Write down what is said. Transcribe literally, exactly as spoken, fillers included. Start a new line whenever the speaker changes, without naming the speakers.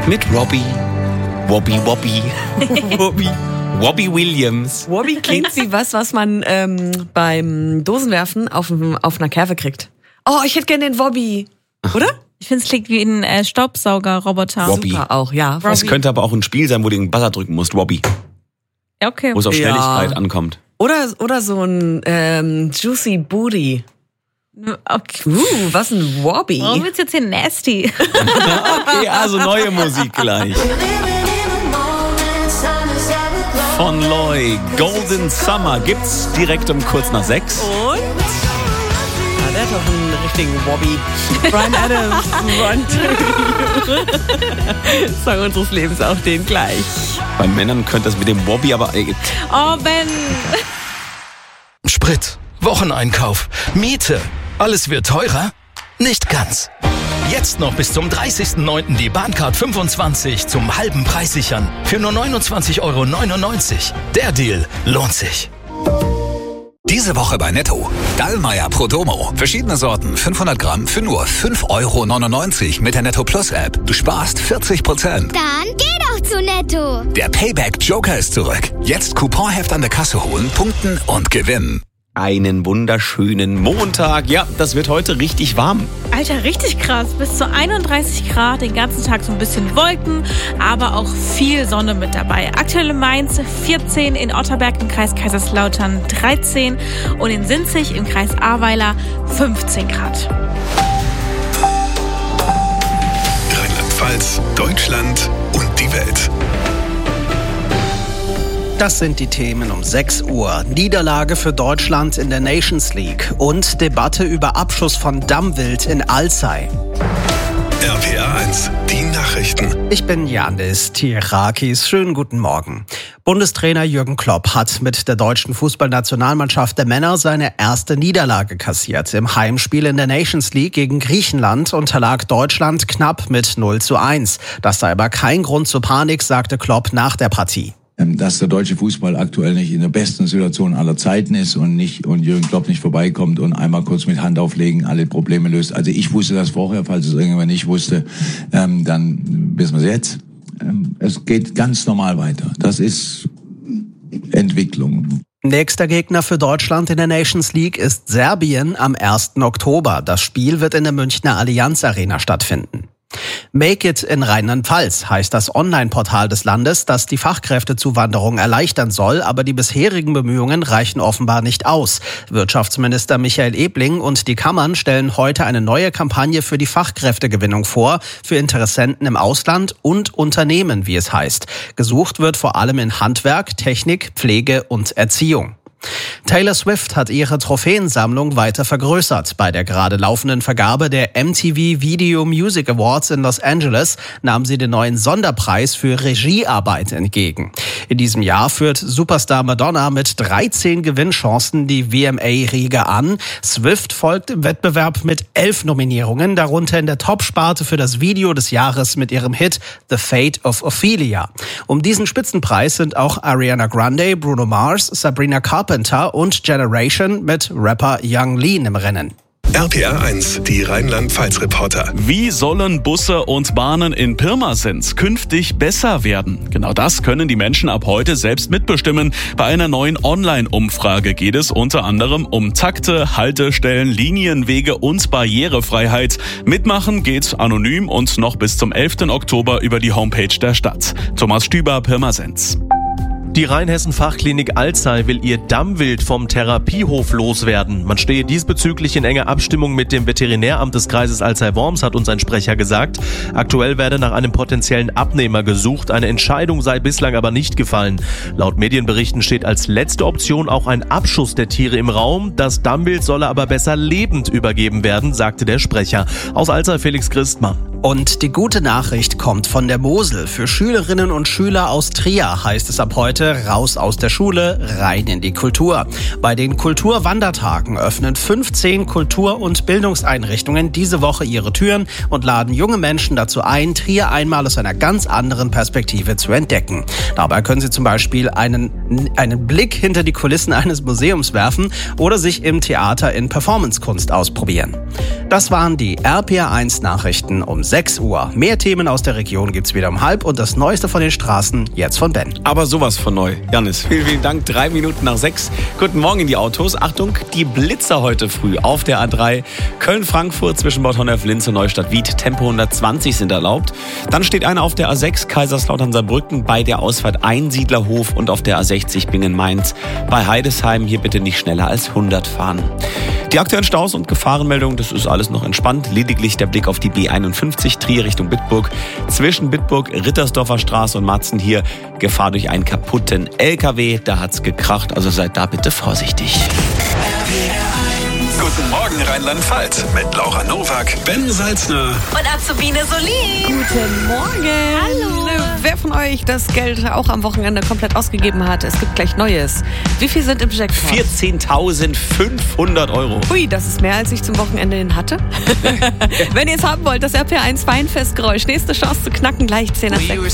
mit Robbie. Wobby Wobby. Wobby. Wobby Williams.
Wobby klingt wie was, was man ähm, beim Dosenwerfen auf, auf einer Kerbe kriegt. Oh, ich hätte gerne den Wobby. Oder?
Ich finde, es klingt wie ein äh, Staubsauger-Roboter.
Wobby.
Super auch, ja.
Das könnte aber auch ein Spiel sein, wo du den Buzzer drücken musst. Wobby.
Ja, okay.
Wo es auf
Ja.
Schnelligkeit ankommt.
Oder, oder so ein ähm, Juicy Booty.
Okay.
Uh, was ein Wobby.
Warum wird's jetzt hier nasty?
Okay, also neue Musik gleich. Von Loy, Golden Summer gibt's direkt um kurz nach sechs.
Und? Ja, der hat doch einen richtigen Wobby. Bryan Adams, Run to You. Song unseres Lebens, auch den gleich.
Bei Männern könnte das mit dem Wobby aber... Äh,
Oh, Ben.
Sprit, Wocheneinkauf, Miete, alles wird teurer? Nicht ganz. Jetzt noch bis zum dreißigsten neunten die Bahncard fünfundzwanzig zum halben Preis sichern. Für nur neunundzwanzig Euro neunundneunzig. Der Deal lohnt sich.
Diese Woche bei Netto. Dallmayr Prodomo. Verschiedene Sorten, fünfhundert Gramm für nur fünf Euro neunundneunzig mit der Netto Plus App. Du sparst vierzig Prozent.
Dann geh doch zu Netto.
Der Payback Joker ist zurück. Jetzt Couponheft an der Kasse holen, punkten und gewinnen.
einen wunderschönen Montag. Ja, das wird heute richtig warm.
Alter, richtig krass. Bis zu einunddreißig Grad, den ganzen Tag so ein bisschen Wolken, aber auch viel Sonne mit dabei. Aktuell in Mainz vierzehn, in Otterberg im Kreis Kaiserslautern dreizehn und in Sinzig im Kreis Ahrweiler fünfzehn Grad.
Rheinland-Pfalz, Deutschland und die Welt.
Das sind die Themen um sechs Uhr. Niederlage für Deutschland in der Nations League und Debatte über Abschuss von Dammwild in Alzey.
R P R eins, die Nachrichten.
Ich bin Janis Tirakis. Schönen guten Morgen. Bundestrainer Jürgen Klopp hat mit der deutschen Fußballnationalmannschaft der Männer seine erste Niederlage kassiert. Im Heimspiel in der Nations League gegen Griechenland unterlag Deutschland knapp mit null zu eins. Das sei aber kein Grund zur Panik, sagte Klopp nach der Partie.
Dass der deutsche Fußball aktuell nicht in der besten Situation aller Zeiten ist und nicht und Jürgen Klopp nicht vorbeikommt und einmal kurz mit Hand auflegen alle Probleme löst. Also ich wusste das vorher, falls es irgendwann nicht wusste, ähm, dann wissen wir es jetzt. Ähm, es geht ganz normal weiter. Das ist Entwicklung.
Nächster Gegner für Deutschland in der Nations League ist Serbien am ersten Oktober. Das Spiel wird in der Münchner Allianz Arena stattfinden. Make It in Rheinland-Pfalz heißt das Online-Portal des Landes, das die Fachkräftezuwanderung erleichtern soll, aber die bisherigen Bemühungen reichen offenbar nicht aus. Wirtschaftsminister Michael Ebling und die Kammern stellen heute eine neue Kampagne für die Fachkräftegewinnung vor, für Interessenten im Ausland und Unternehmen, wie es heißt. Gesucht wird vor allem in Handwerk, Technik, Pflege und Erziehung. Taylor Swift hat ihre Trophäensammlung weiter vergrößert. Bei der gerade laufenden Vergabe der M T V Video Music Awards in Los Angeles nahm sie den neuen Sonderpreis für Regiearbeit entgegen. In diesem Jahr führt Superstar Madonna mit dreizehn Gewinnchancen die V M A-Riege an. Swift folgt im Wettbewerb mit elf Nominierungen, darunter in der Top-Sparte für das Video des Jahres mit ihrem Hit The Fate of Ophelia. Um diesen Spitzenpreis sind auch Ariana Grande, Bruno Mars, Sabrina Carpenter und Generation mit Rapper Young Lean im Rennen.
R P R eins, die Rheinland-Pfalz-Reporter.
Wie sollen Busse und Bahnen in Pirmasens künftig besser werden? Genau das können die Menschen ab heute selbst mitbestimmen. Bei einer neuen Online-Umfrage geht es unter anderem um Takte, Haltestellen, Linienwege und Barrierefreiheit. Mitmachen geht anonym und noch bis zum elften Oktober über die Homepage der Stadt. Thomas Stüber, Pirmasens.
Die Rheinhessen-Fachklinik Alzey will ihr Dammwild vom Therapiehof loswerden. Man stehe diesbezüglich in enger Abstimmung mit dem Veterinäramt des Kreises Alzey-Worms, hat uns ein Sprecher gesagt. Aktuell werde nach einem potenziellen Abnehmer gesucht. Eine Entscheidung sei bislang aber nicht gefallen. Laut Medienberichten steht als letzte Option auch ein Abschuss der Tiere im Raum. Das Dammwild solle aber besser lebend übergeben werden, sagte der Sprecher. Aus Alzey Felix Christmann.
Und die gute Nachricht kommt von der Mosel. Für Schülerinnen und Schüler aus Trier heißt es ab heute raus aus der Schule, rein in die Kultur. Bei den Kulturwandertagen öffnen fünfzehn Kultur- und Bildungseinrichtungen diese Woche ihre Türen und laden junge Menschen dazu ein, Trier einmal aus einer ganz anderen Perspektive zu entdecken. Dabei können sie zum Beispiel einen, einen Blick hinter die Kulissen eines Museums werfen oder sich im Theater in Performancekunst ausprobieren. Das waren die R P R eins Nachrichten um sechs Uhr. Mehr Themen aus der Region gibt's wieder um halb und das Neueste von den Straßen jetzt von Ben.
Aber sowas von neu. Janis, vielen, vielen Dank. Drei Minuten nach sechs. Guten Morgen in die Autos. Achtung, die Blitzer heute früh auf der A drei. Köln-Frankfurt zwischen Bad Honnef-Linz und Neustadt-Wied. Tempo hundertzwanzig sind erlaubt. Dann steht einer auf der A sechs Kaiserslautern-Saarbrücken bei der Ausfahrt Einsiedlerhof und auf der A sechzig Bingen-Mainz bei Heidesheim. Hier bitte nicht schneller als hundert fahren. Die aktuellen Staus und Gefahrenmeldungen, das ist alles noch entspannt. Lediglich der Blick auf die B einundfünfzig Trier Richtung Bitburg. Zwischen Bitburg, Rittersdorfer Straße und Matzen hier Gefahr durch einen kaputten L K W. Da hat's gekracht, also seid da bitte vorsichtig.
Guten Morgen Rheinland-Pfalz mit Laura Nowak, Ben Salzner
Und Azubine Solin.
Guten Morgen.
Hallo.
Wer von euch das Geld auch am Wochenende komplett ausgegeben hat? Es gibt gleich Neues. Wie viel sind im Jackpot?
vierzehntausendfünfhundert Euro.
Hui, das ist mehr, als ich zum Wochenende hin hatte. Wenn ihr es haben wollt, das R P R eins Weinfestgeräusch. Nächste Chance zu knacken, gleich zehn nach sechs.